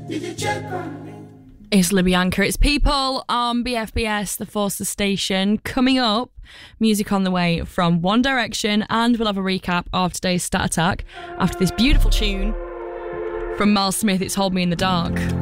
It's Libby Anchor. It's People on BFBS, the Forces station. Coming up, music on the way from One Direction, and we'll have a recap of today's Stat Attack after this beautiful tune from Miles Smith. It's Hold Me in the Dark.